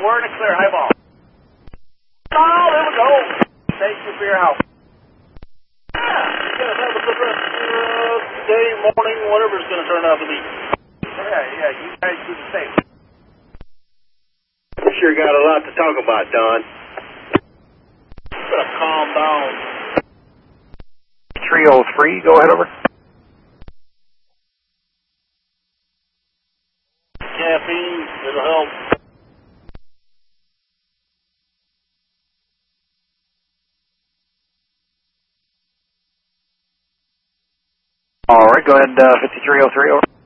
we're in a clear. Highball. Oh, there we go. Thank you for your help. Yeah, you guys have a good rest of your day, morning, whatever it's going to turn out to be. Yeah, you guys do the same. We sure got a lot to talk about, Don. Better calm down. 303, go ahead, over. Caffeine, it'll help. All right, go ahead, 5303, over.